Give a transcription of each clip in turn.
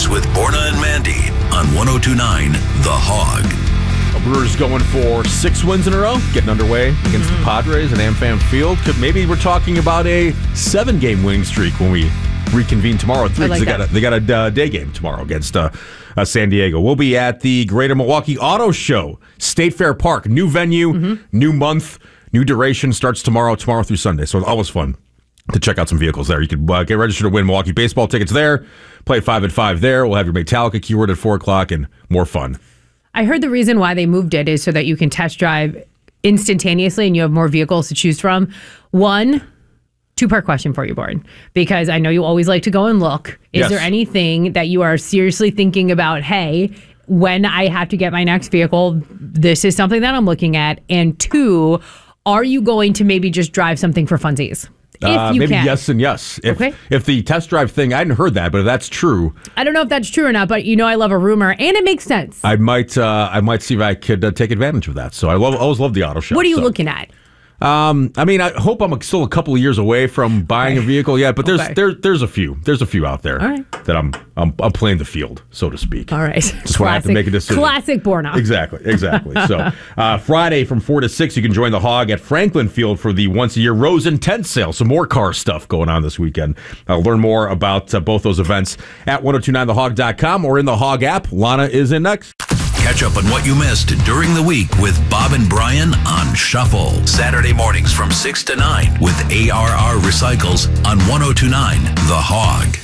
Mornings with Borna and Mandy on 102.9 The Hog. Brewers going for 6 wins in a row, getting underway against the Padres at AmFam Field. Maybe we're talking about a 7-game winning streak when we reconvene tomorrow at 3. They got a day game tomorrow against San Diego. We'll be at the Greater Milwaukee Auto Show, State Fair Park. New venue, new month, new duration. Starts tomorrow through Sunday. So it's always fun to check out some vehicles there. You can get registered to win Milwaukee baseball tickets there. Play at 5 at 5 there. We'll have your Metallica keyword at 4 o'clock and more fun. I heard the reason why they moved it is so that you can test drive instantaneously and you have more vehicles to choose from. 2-part question for you, Born, because I know you always like to go and look. Is there anything that you are seriously thinking about, hey, when I have to get my next vehicle, this is something that I'm looking at? And 2, are you going to maybe just drive something for funsies? If you maybe can. Yes and yes. If the test drive thing, I hadn't heard that, but if that's true. I don't know if that's true or not, but I love a rumor, and it makes sense. I might see if I could take advantage of that. So I always love the auto show. What are you looking at? I hope I'm still a couple of years away from buying a vehicle yet, but there's a few. There's a few out there that I'm playing the field, so to speak. All right. Just when I have to make a decision. Classic Borna. Exactly. So Friday from 4 to 6, you can join the Hog at Franklin Field for the once-a-year Rose and Tent Sale. Some more car stuff going on this weekend. Learn more about both ththose events at 1029thehog.com or in the Hog app. Lana is in next. Catch up on what you missed during the week with Bob and Brian on Shuffle. Saturday mornings from 6 to 9 with ARR Recycles on 102.9 The Hog.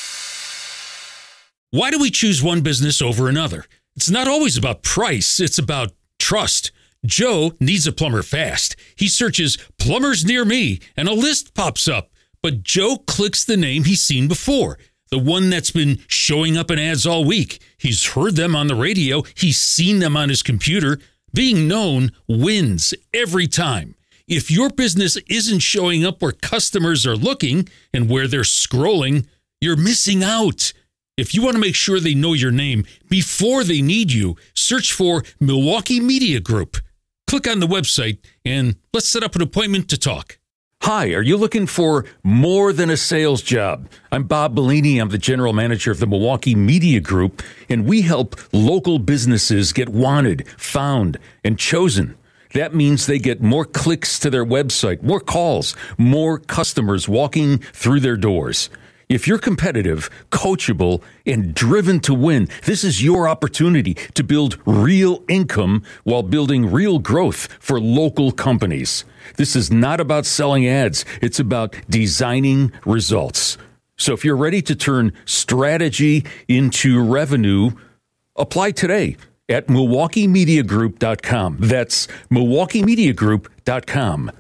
Why do we choose one business over another? It's not always about price. It's about trust. Joe needs a plumber fast. He searches plumbers near me and a list pops up. But Joe clicks the name he's seen before. The one that's been showing up in ads all week. He's heard them on the radio. He's seen them on his computer. Being known wins every time. If your business isn't showing up where customers are looking and where they're scrolling, you're missing out. If you want to make sure they know your name before they need you, search for Milwaukee Media Group. Click on the website and let's set up an appointment to talk. Hi, are you looking for more than a sales job? I'm Bob Bellini. I'm the general manager of the Milwaukee Media Group, and we help local businesses get wanted, found, and chosen. That means they get more clicks to their website, more calls, more customers walking through their doors. If you're competitive, coachable, and driven to win, this is your opportunity to build real income while building real growth for local companies. This is not about selling ads. It's about designing results. So if you're ready to turn strategy into revenue, apply today at MilwaukeeMediaGroup.com. That's MilwaukeeMediaGroup.com.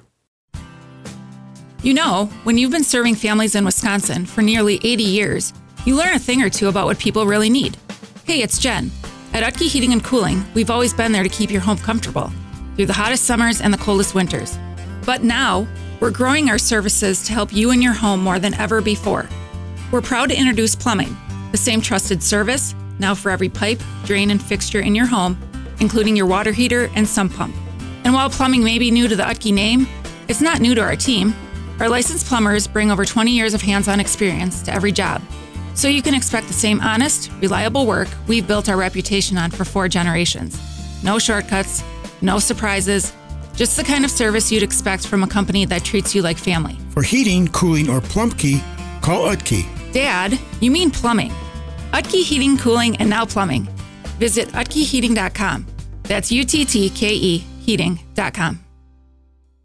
You know, when you've been serving families in Wisconsin for nearly 80 years, you learn a thing or two about what people really need. Hey, it's Jen. At Utke Heating and Cooling, we've always been there to keep your home comfortable through the hottest summers and the coldest winters. But now, we're growing our services to help you and your home more than ever before. We're proud to introduce plumbing, the same trusted service, now for every pipe, drain, and fixture in your home, including your water heater and sump pump. And while plumbing may be new to the Utke name, it's not new to our team. Our licensed plumbers bring over 20 years of hands-on experience to every job. So you can expect the same honest, reliable work we've built our reputation on for 4 generations. No shortcuts, no surprises, just the kind of service you'd expect from a company that treats you like family. For heating, cooling, or plumbkey, call Utke. Dad, you mean plumbing. Utke Heating, Cooling, and now plumbing. Visit utkeheating.com. That's UTTKE heating.com.